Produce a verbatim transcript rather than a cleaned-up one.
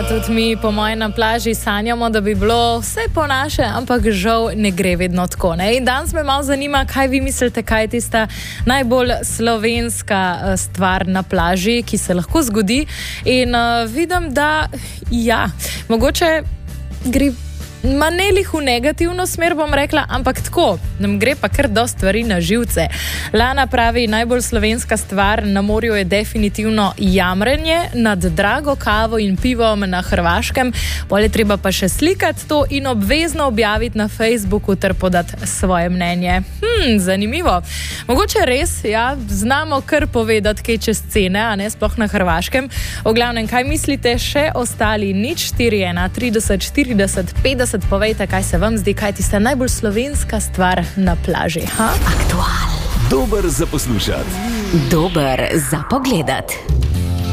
tudi mi, po mojem, na plaži sanjamo, da bi bilo vse po naše, ampak žal ne gre vedno tako. Ne? In danes me malo zanima, kaj vi mislite, kaj je tista najbolj slovenska stvar na plaži, ki se lahko zgodi. In uh, vidim, da ja, mogoče gre manelih v negativno smer, bom rekla, ampak tako, nam gre pa kar dosti stvari na živce. Lana pravi, najbolj slovenska stvar na morju je definitivno jamrenje nad drago kavo in pivom na Hrvaškem. Bolje treba pa še slikati to in obvezno objaviti na Facebooku ter podati svoje mnenje. Hm, zanimivo. Mogoče res, ja, znamo kar povedati kaj čez cene, a ne sploh na Hrvaškem. V glavnem, kaj mislite še ostali? Nič štiri ena trideset štirideset petdeset. Povejte, kaj se vam zdi, kaj je tista najbolj slovenska stvar na plaži. Ha? Aktual. Dober za poslušati. Dober za pogledati.